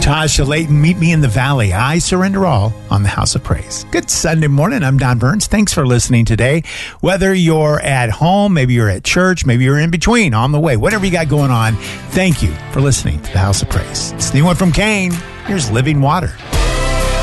Tasha Layton, Meet Me in the Valley. I surrender all on the House of Praise. Good Sunday morning. I'm Don Burns. Thanks for listening today. Whether you're at home, maybe you're at church, maybe you're in between, on the way, whatever you got going on, thank you for listening to the House of Praise. It's the new one from Kane. Here's Living Water.